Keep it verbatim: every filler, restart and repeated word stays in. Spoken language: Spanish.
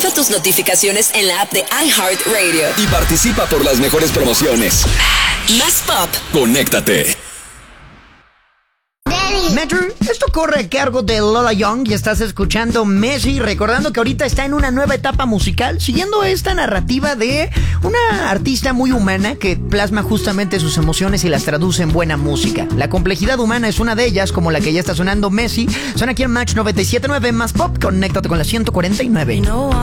Activa tus notificaciones en la app de iHeartRadio. Y participa por las mejores promociones. Más pop. Conéctate. Metro, esto corre a cargo de Lola Young y estás escuchando Messi, recordando que ahorita está en una nueva etapa musical, siguiendo esta narrativa de una artista muy humana que plasma justamente sus emociones y las traduce en buena música. La complejidad humana es una de ellas, como la que ya está sonando Messi. Suena aquí en Match noventa y siete punto nueve Más Pop, conéctate con la ciento cuarenta y nueve.